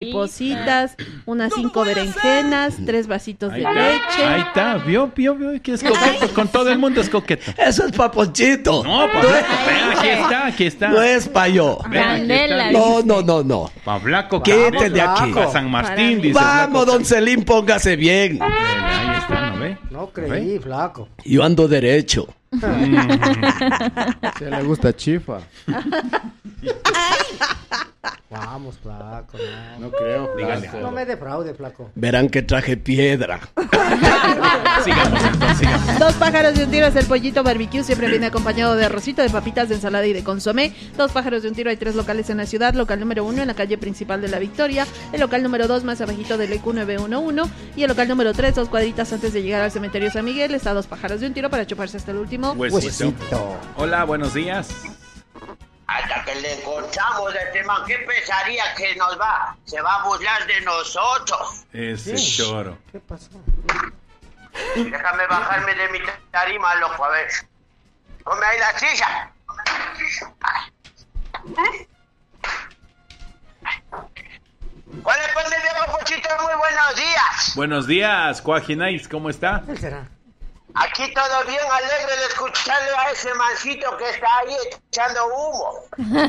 maripositas, unas 5 berenjenas, 3 vasitos de leche. Ahí está, vio que es coqueto, con todo el mundo es coqueto. Eso es pa' Ponchito. No, pues aquí está. No es pa' yo. Candela. No. Pa' Flaco, Quítate de aquí. Pa' San Martín, dice. Vamos, don Celín, póngase bien. Ahí está, ¿no ve? No creí, flaco. Yo ando derecho. Se le gusta chifa. Vamos, flaco. No creo. Dígale. No me defraude, flaco. Verán que traje piedra. Sigamos entonces, sigamos. 2 pájaros de un tiro es el pollito barbecue, siempre viene acompañado de arrocito, de papitas, de ensalada y de consomé. 2 pájaros de un tiro, hay 3 locales en la ciudad. Local número 1 en la calle principal de La Victoria, el local número 2 más abajito del EQ 911 y el local número 3, 2 cuadritas antes de llegar al cementerio San Miguel. Está 2 pájaros de un tiro para chuparse hasta el último Huesito. Hola, buenos días. Hasta que le encontramos a este man, ¿qué pensaría que nos va? Se va a burlar de nosotros. Ese choro. ¿Qué pasó? Déjame bajarme de mi tarima, loco, a ver. Ponme ahí la silla. ¿Cuál es el viejo Pochito? Muy buenos días. Buenos días, Cuajinais, ¿cómo está? ¿Qué será? Aquí todo bien, alegre de escucharle a ese mancito que está ahí echando humo.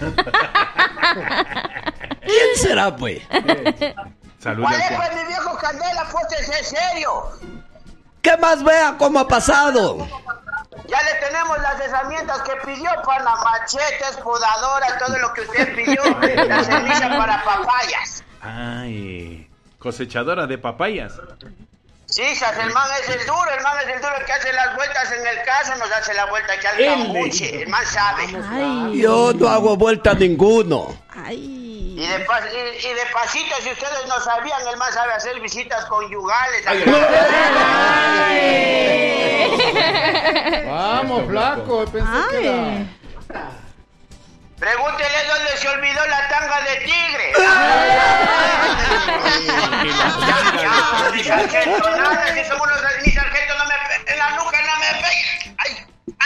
¿Quién será, pues? Saludos. ¿Cuál es pues mi viejo Candela? Póntese serio. ¿Qué más vea cómo ha pasado? Ya le tenemos las herramientas que pidió para machetes, podadoras, todo lo que usted pidió. La semilla para papayas. Ay, cosechadora de papayas. Sí, el man es el duro el que hace las vueltas en el caso, nos hace la vuelta aquí al cambuche, el man sabe. Ay. Yo no hago vuelta ninguno. Ay. Y de pasito, si ustedes no sabían, el man sabe hacer visitas conyugales. Vamos, flaco. Pensé que era... Pregúntele dónde se olvidó la tanga de tigre. Mi sargento, nada, si somos los de mi sargento, no me en la nuca, no me peguen. ¡Ay!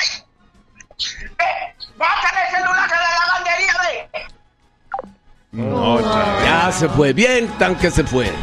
¡Bájale el celular de la lavandería, ve! Otra vez. Ya se fue, bien tan que se fue.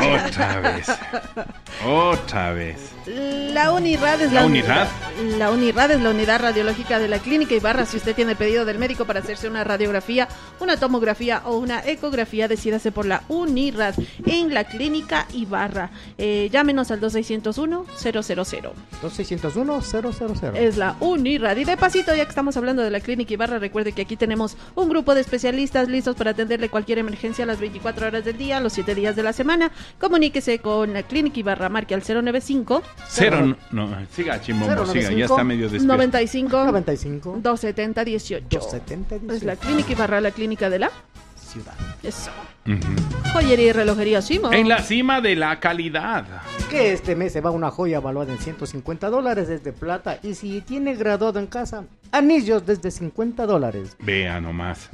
Otra vez. La Unirad es ¿La Unirad? La Unirad es la unidad radiológica de la Clínica Ibarra. Si usted tiene pedido del médico para hacerse una radiografía, una tomografía o una ecografía, decídase por la Unirad en la Clínica Ibarra. Llámenos al 2601-000. 2601-000. Es la Unirad. Y de pasito, ya que estamos hablando de la Clínica Ibarra, recuerde que aquí tenemos un grupo de especialistas listos para atenderle cualquier emergencia a las 24 horas del día, los 7 días de la semana. Comuníquese con la Clínica Ibarra, marque al 095 siga Chimombo, siga, ya está medio despierto. 95 270 18. 270 Es la Clínica Ibarra, la clínica de la ciudad. eso. Joyería y relojería Simo. En la cima de la calidad. Que este mes se va una joya valuada en $150 desde plata. Y si tiene graduado en casa, anillos desde $50. Vea nomás.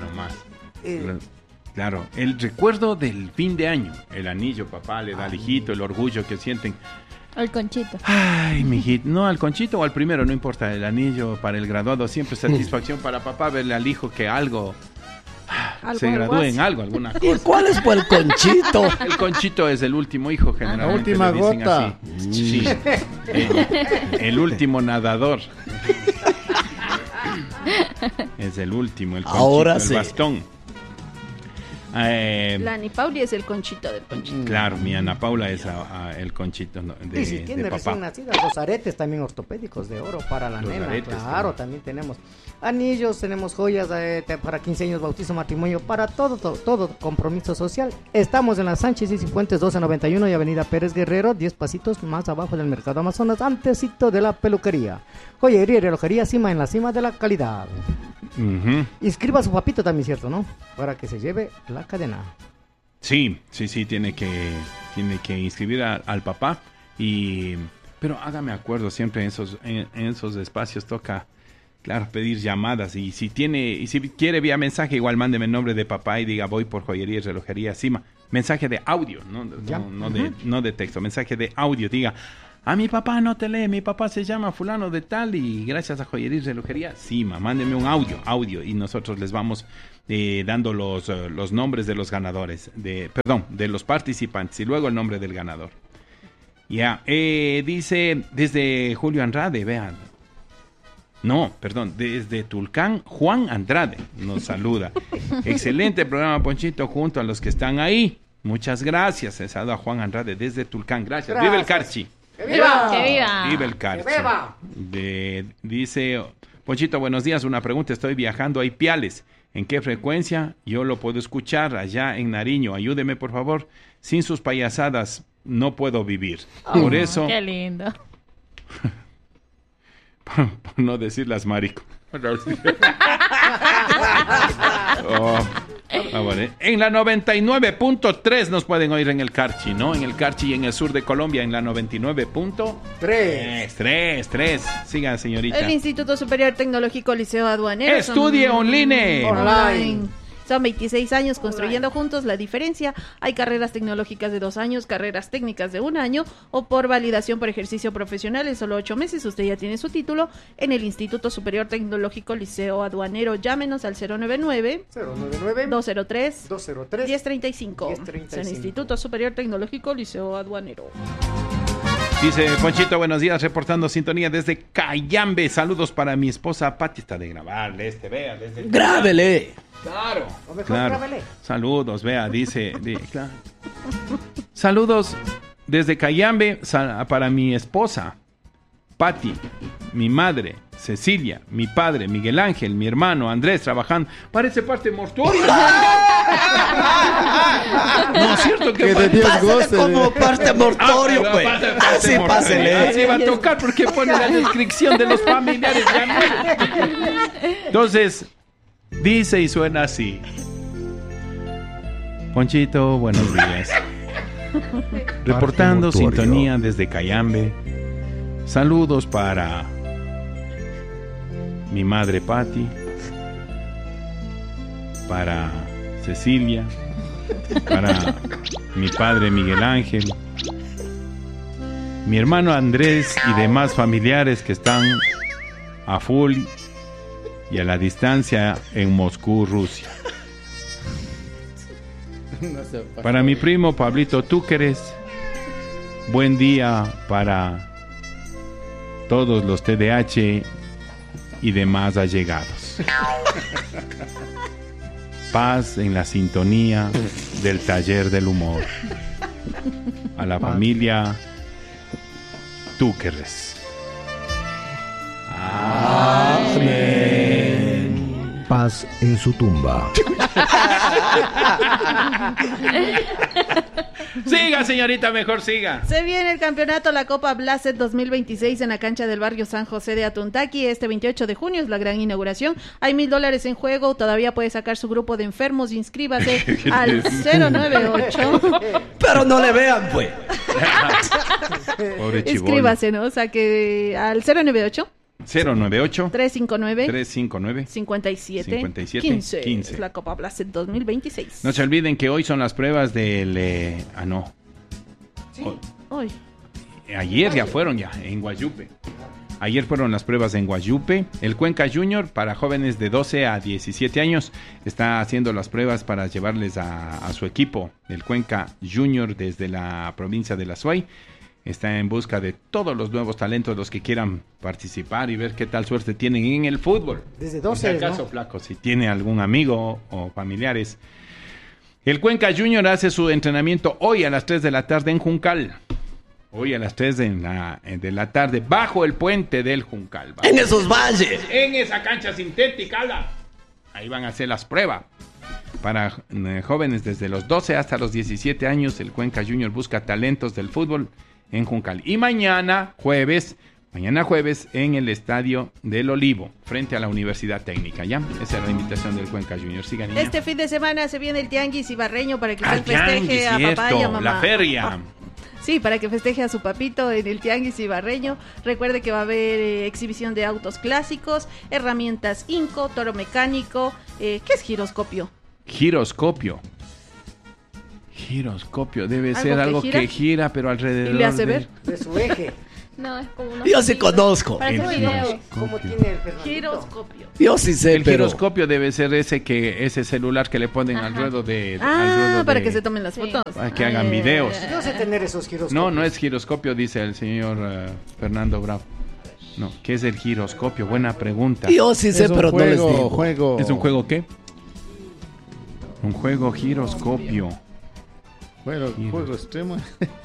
Claro, el recuerdo del fin de año. El anillo, papá, le da al hijito, el orgullo que sienten. Al Conchito. Ay, mijito, no, al Conchito o al primero, no importa. El anillo para el graduado, siempre satisfacción para papá verle al hijo que algo se gradúe en algo, alguna cosa. ¿Y cuál es por el Conchito? El Conchito es el último hijo, generalmente. La última le dicen gota. así. Sí. El último nadador. Es el último, el Conchito, Ahora el sí. bastón. La Ani Pauli es el Conchito del Conchito. Claro, mi Ana Paula es el Conchito Y si de tiene papá. recién nacidas, los aretes también ortopédicos de oro para la Los nena. aretes, Claro, también tenemos anillos, tenemos joyas para 15 años, bautizo, matrimonio, para todo compromiso social. Estamos en la Sánchez y Cifuentes 1291 y Avenida Pérez Guerrero, 10 pasitos más abajo del Mercado Amazonas, antesito de la peluquería. Joyería y relojería Cima, en la cima de la calidad. Inscriba a su papito también, ¿cierto, no? Para que se lleve la cadena. Sí, tiene que inscribir al papá. Pero hágame acuerdo, siempre en esos espacios toca, claro, pedir llamadas. Y si quiere vía mensaje, igual mándeme el nombre de papá y diga voy por joyería y relojería Cima. Mensaje de audio, no de texto, mensaje de audio. Diga, A mi papá no te lee, mi papá se llama fulano de tal y gracias a Joyería y Relojería. Sí, mándeme un audio y nosotros les vamos dando los nombres de los ganadores, de los participantes y luego el nombre del ganador. Ya, dice desde Julio Andrade, vean. No, perdón, desde Tulcán, Juan Andrade nos saluda. Excelente programa, Ponchito, junto a los que están ahí. Muchas gracias. Se saluda a Juan Andrade desde Tulcán. Gracias. ¡Viva el Carchi! ¡Que viva! ¡Que viva! ¡Viva el Carchi! ¡Que viva! Dice, Ponchito, buenos días. Una pregunta. Estoy viajando a Ipiales. ¿En qué frecuencia yo lo puedo escuchar allá en Nariño? Ayúdeme, por favor. Sin sus payasadas no puedo vivir. Por eso... ¡Qué lindo! Por no decir las marico. En la 99.3 nos pueden oír en el Carchi, ¿no? En el Carchi y en el sur de Colombia en la 99.3. 3. Siga, señorita. El Instituto Superior Tecnológico Liceo Aduanero. Estudie online. Son 26 años construyendo juntos la diferencia. Hay carreras tecnológicas de 2 años, carreras técnicas de 1 año o por validación por ejercicio profesional en solo 8 meses. Usted ya tiene su título en el Instituto Superior Tecnológico Liceo Aduanero. Llámenos al 099-203-1035. Es el Instituto Superior Tecnológico Liceo Aduanero. Dice Ponchito, buenos días, reportando sintonía desde Cayambe. Saludos para mi esposa Pati. Está de grabarle vea. Desde ¡Grábele! Claro, O mejor claro. grábele. Saludos, vea, dice, claro. Saludos desde Cayambe para mi esposa, Pati, mi madre, Cecilia, mi padre, Miguel Ángel, mi hermano, Andrés, trabajando. Parece parte mortuoria. No es cierto que Que de Dios Pásale goce. como parte mortorio, pues. Así pásele. Así va a tocar porque pone la descripción de los familiares. Ya no. Entonces, dice y suena así. Ponchito, buenos días. Reportando mortuorio. sintonía desde Cayambe. Saludos para mi madre Patti, para Cecilia, para mi padre Miguel Ángel, mi hermano Andrés y demás familiares que están a full y a la distancia en Moscú, Rusia. Para mi primo Pablito Túqueres, buen día para todos los TDH y demás allegados. Paz en la sintonía del taller del humor. A la familia Túqueres. Amén. Paz en su tumba. Siga, señorita, mejor siga. Se viene el campeonato, la Copa Blacet 2026 en la cancha del barrio San José de Atuntaqui. Este 28 de junio es la gran inauguración. Hay $1,000 en juego. Todavía puede sacar su grupo de enfermos. Inscríbase al 098. Pero no le vean, pues. Pobre chibolo. Inscríbase, ¿no? O sea que al 098 098 359 359 57 57 15. 15. Es la Copa Blacet 2026. No se olviden que hoy son las pruebas del... no. Hoy. Ayer ya fueron en Guayupe. Ayer fueron las pruebas en Guayupe. El Cuenca Junior para jóvenes de 12 a 17 años está haciendo las pruebas para llevarles a su equipo. El Cuenca Junior desde la provincia de La Suay. Está en busca de todos los nuevos talentos, los que quieran participar y ver qué tal suerte tienen en el fútbol. Desde Por si 12, acaso, ¿no? flaco, si tiene algún amigo o familiares. El Cuenca Junior hace su entrenamiento hoy a las 3 de la tarde en Juncal. Hoy a las 3 de la tarde, bajo el puente del Juncal. En esos valles. En esa cancha sintética, ala. Ahí van a hacer las pruebas. Para jóvenes desde los 12 hasta los 17 años, el Cuenca Junior busca talentos del fútbol en Juncal. Y mañana jueves, en el Estadio del Olivo, frente a la Universidad Técnica, ¿ya? Esa es la invitación del Cuenca Junior. Sigan, niña. Este fin de semana se viene el Tianguis Ibarreño para que Ah, usted festeje tianguis, a papá y a cierto, mamá. la feria. Sí, para que festeje a su papito en el Tianguis Ibarreño. Recuerde que va a haber exhibición de autos clásicos, herramientas Inco, toro mecánico. ¿Qué es giroscopio? Giroscopio, debe ser algo gira? que gira, pero alrededor ¿Y le hace de- ver? De su eje. No, es como una. Yo sí conozco. Para hacer videos. Como tiene el Fernandito. Giroscopio. Yo sí sé, El pero... giroscopio debe ser ese celular que le ponen al ruedo de... al ruedo Para de- que se tomen las Sí. fotos. Para que hagan videos. Yo sé tener esos giroscopios. No es giroscopio, dice el señor Fernando Bravo. No, ¿qué es el giroscopio? Buena pregunta. Yo sí sé, Es un pero no les juego, digo. juego. ¿Es un juego qué? Un juego giroscopio. Juego extremo.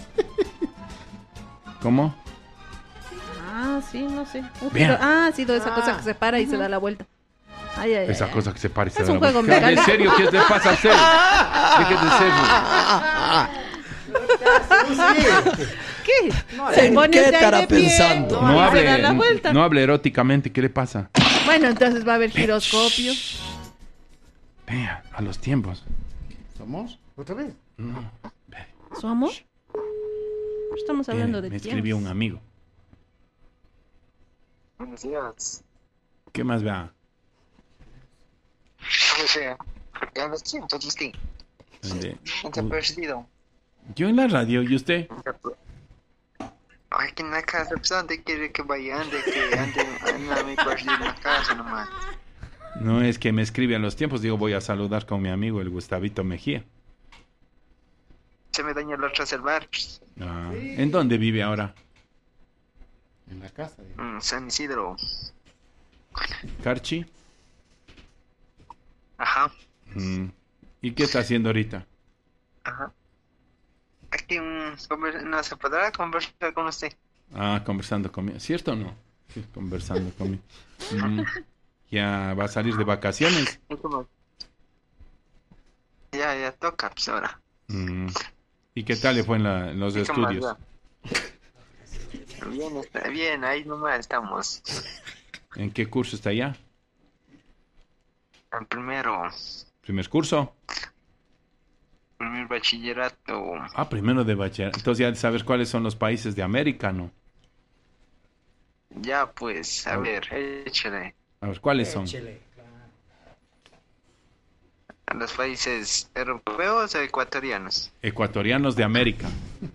¿Cómo? Ah, sí, no sé. Un Vean. giro- Ah, sí, esa cosa que se para y se da la vuelta. Ay, ay, Esa ay. cosa que se parece. Es un juego mecánico. ¿En serio? ¿Qué le pasa a usted? ¿Qué es de serio? ¿Qué? ¿En Pones qué ahí estará de pie pensando? No y se da la hable, vuelta. no hable eróticamente. ¿Qué le pasa? Bueno, entonces va a haber giroscopio. Vea, a los tiempos. ¿Somos? ¿Otra vez? No. Ve, ¿Somos? Estamos hablando de me tiempos. escribió un amigo. Buenos días. ¿Qué más vea? A los tiempos, usted. ¿Dónde? ¿No te ha perdido? Yo en la radio, ¿y usted? Aquí en la casa, pues, ¿dónde quiere que vaya? ¿Ande a mi perdido en la casa nomás? No es que me escribe a los tiempos. Digo, voy a saludar con mi amigo, el Gustavito Mejía. Se me dañó el otro celular. Ah, ¿en dónde vive ahora? En la casa. San Isidro. ¿Carchi? Ajá. Mm. ¿Y qué está haciendo ahorita? Ajá. Aquí no se podrá conversar con usted. Ah, conversando conmigo. ¿Cierto o no? Sí, conversando conmigo. Mm. ¿Ya va a salir de vacaciones? ¿Y cómo? Ya toca, pues ahora. Mm. ¿Y qué tal le fue en los ¿Y cómo estudios? va? Bien, está bien, ahí nomás estamos. ¿En qué curso está ya? En primero, ¿Primer curso? primer bachillerato. Ah, primero de bachillerato. Entonces ya sabes cuáles son los países de América, ¿no? Ya pues, a ver, échale. A ver, ¿cuáles son? Échele. A los países europeos o ecuatorianos. Ecuatorianos de América.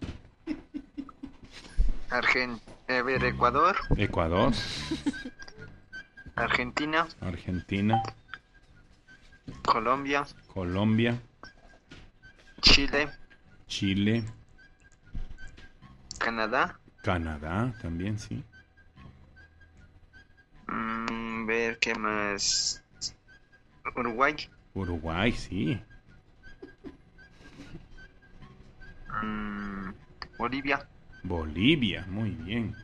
Ecuador, Ecuador, Argentina, Argentina, Colombia, Colombia, Chile, Chile, Canadá, Canadá también, sí. ver qué más. Uruguay, Uruguay, sí. Bolivia, Bolivia, muy bien.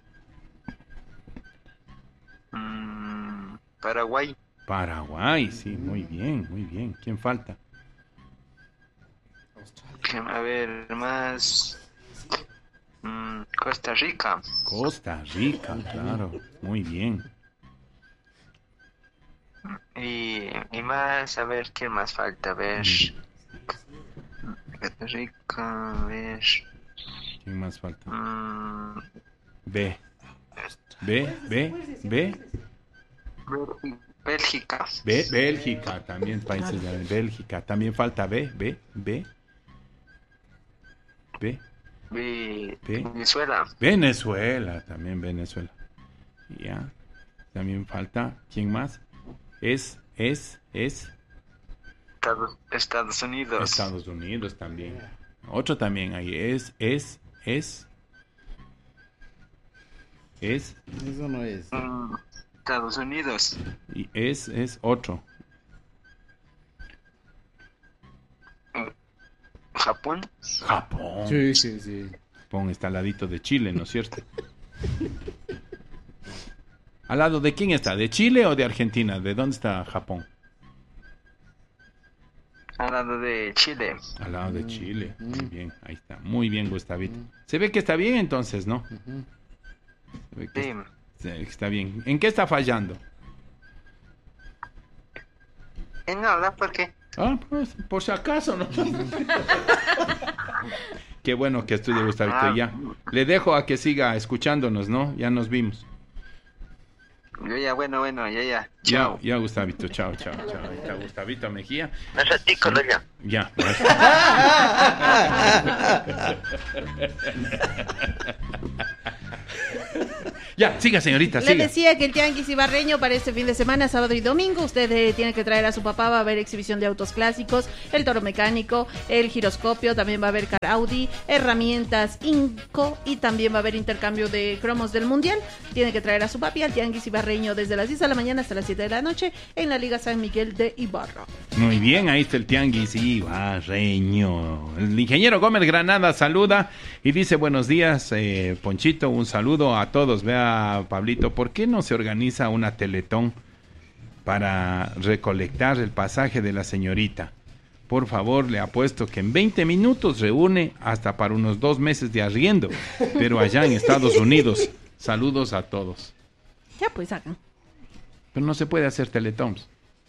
Paraguay, Paraguay, sí, muy bien, muy bien. ¿Quién falta? a ver más. Costa Rica, Costa Rica, claro, muy bien. y más, a ver qué más falta, a ver. Costa Rica, a ver. ¿Quién más falta? Mm, B. B, B, B. Bélgica, Bélgica, también países de Bélgica. También falta B, B, B. B. Venezuela, Venezuela, también Venezuela. Ya. También falta, ¿quién más? Estados Unidos, Estados Unidos también. Otro también ahí. Es. Eso no es. Estados Unidos, Y es otro. Japón, Japón. Sí, sí, sí. Japón está al ladito de Chile, ¿no es cierto? ¿Al lado de quién está? ¿De Chile o de Argentina? ¿De dónde está Japón? al lado de Chile. Al lado de Chile. Muy bien, ahí está. Muy bien, Gustavito. Se ve que está bien entonces, ¿no? Se ve que Sí. está bien. ¿En qué está fallando? En nada, ¿por qué? Ah, pues, por si acaso, ¿no? Qué bueno que estudie Gustavito. Ya. Le dejo a que siga escuchándonos, ¿no? Ya nos vimos. Ya, bueno, ya. Chao. Ya, Gustavito. Chao. Ahí está Gustavito Mejía. Un ratico, ya. Ya. Ya, siga, señorita, Le siga. decía que el Tianguis Ibarreño para este fin de semana, sábado y domingo, usted tiene que traer a su papá, va a haber exhibición de autos clásicos, el toro mecánico, el giroscopio, también va a haber car Audi, herramientas Inco y también va a haber intercambio de cromos del Mundial. Tiene que traer a su papi al Tianguis Ibarreño desde las 10 de la mañana hasta las 7 de la noche en la Liga San Miguel de Ibarra. Muy bien, ahí está el Tianguis Ibarreño. El ingeniero Gómez Granada saluda y dice buenos días, Ponchito, un saludo a todos. Vea, Pablito, ¿por qué no se organiza una teletón para recolectar el pasaje de la señorita? Por favor, le apuesto que en 20 minutos reúne hasta para unos 2 meses de arriendo, pero allá en Estados Unidos. Saludos a todos. Ya pues hagan. Pero no se puede hacer teletons.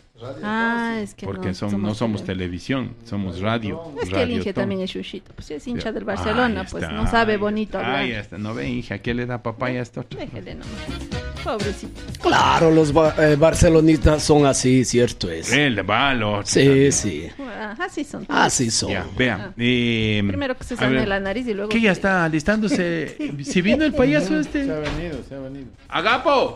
Es que porque no somos televisión, somos radio. Es que el Inge también es chuchito, pues es hincha del Barcelona, pues no sabe bonito hablar. Ahí está, no ve, Inge, ¿a qué le da papaya a esto? Déjele nomás, pobrecito. Claro, los barcelonistas son así, cierto es. El balo. Sí, sí. Así son. Así son. Ya, vean. Primero que se sane la nariz y luego... ¿Qué ya está alistándose? Si vino el payaso Se ha venido. ¡Agapo!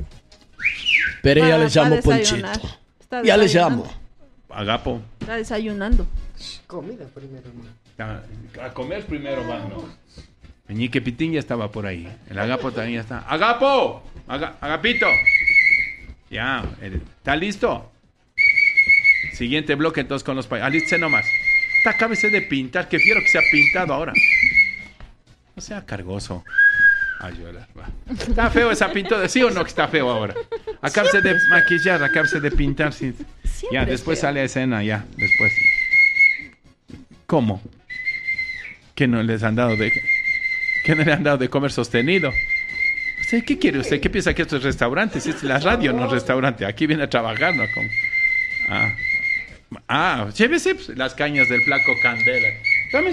Pero ya le llamo Ponchito. Ya le llamo. Agapo. Está desayunando. Comida primero, hermano. A comer primero, mano. Meñique Pitín ya estaba por ahí. El Agapo también ya está. ¡Agapo! ¡Agapito! Ya, ¿está listo? Siguiente bloque entonces con los payasos. Alístese nomás. Acábese de pintar, que quiero que sea pintado ahora. No sea cargoso. Ayuda, va. Está feo esa pintura, ¿sí o no que está feo ahora? Acábese de maquillar, acábese de pintar. Sí. Ya, después sale a escena, ya, después. ¿Cómo? ¿Que no les han dado que no le han dado de comer sostenido? ¿Usted qué quiere usted? ¿Qué piensa que esto es restaurante? Si es la radio, no es restaurante. Aquí viene a trabajar, ¿no? Llévese pues, las cañas del flaco Candela. Dame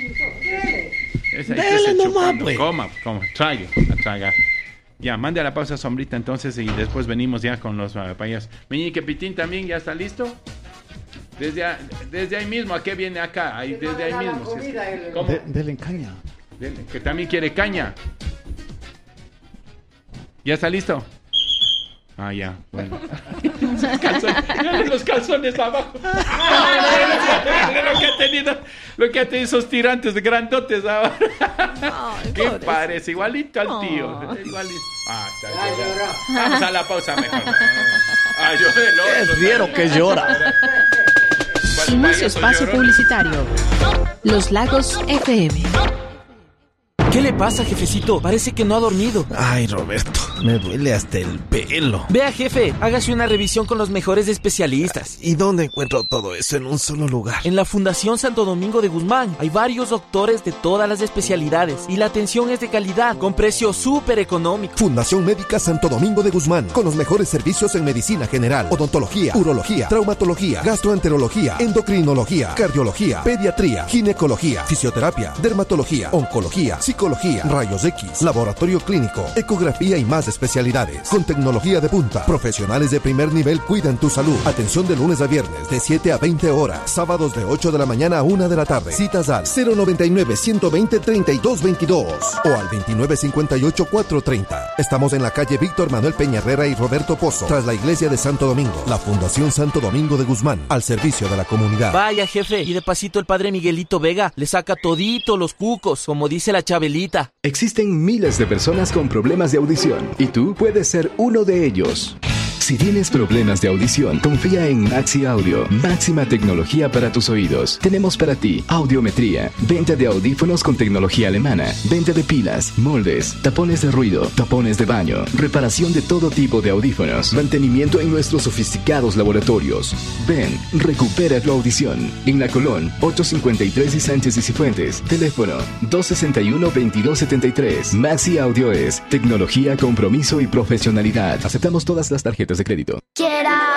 Dele nomás, pues. Coma, traga. Ya, mande a la pausa sombrita entonces y después venimos ya con los payasos. Meñique Pitín también ya está listo. Desde ahí mismo, ¿a qué viene acá? Ahí, desde ahí mismo. ¿Cómo? Dele caña. Que también quiere caña. ¿Ya está listo? Ya, bueno. Los calzones abajo. Lo que ha tenido esos tirantes grandotes ahora. ¿Qué parece? Igualito al tío. Igualito. Vamos a la pausa mejor. Es fiero que llora. Inicio espacio publicitario. Los Lagos FM. ¿Qué le pasa, jefecito? Parece que no ha dormido. Ay, Roberto, me duele hasta el pelo. Vea, jefe, hágase una revisión con los mejores especialistas. ¿Y dónde encuentro todo eso en un solo lugar? En la Fundación Santo Domingo de Guzmán. Hay varios doctores de todas las especialidades y la atención es de calidad, con precio súper económico. Fundación Médica Santo Domingo de Guzmán, con los mejores servicios en medicina general, odontología, urología, traumatología, gastroenterología, endocrinología, cardiología, pediatría, ginecología, fisioterapia, dermatología, oncología, psicología, rayos X, laboratorio clínico, ecografía y más especialidades. Con tecnología de punta, profesionales de primer nivel cuidan tu salud. Atención de lunes a viernes de 7 a 20 horas, sábados de 8 de la mañana a 1 de la tarde. Citas al 099-120-3222 o al 2958-430. Estamos en la calle Víctor Manuel Peña Herrera y Roberto Pozo, tras la iglesia de Santo Domingo. La Fundación Santo Domingo de Guzmán, al servicio de la comunidad. Vaya, jefe, y de pasito el padre Miguelito Vega le saca todito los cucos, como dice la Chabelita. Existen miles de personas con problemas de audición y tú puedes ser uno de ellos. Si tienes problemas de audición, confía en Maxi Audio, máxima tecnología para tus oídos. Tenemos para ti audiometría, venta de audífonos con tecnología alemana, venta de pilas, moldes, tapones de ruido, tapones de baño, reparación de todo tipo de audífonos, mantenimiento en nuestros sofisticados laboratorios. Ven, recupera tu audición. En La Colón, 853 y Sánchez y Cifuentes. Teléfono 261-2273. Maxi Audio es tecnología, compromiso y profesionalidad. Aceptamos todas las tarjetas de crédito.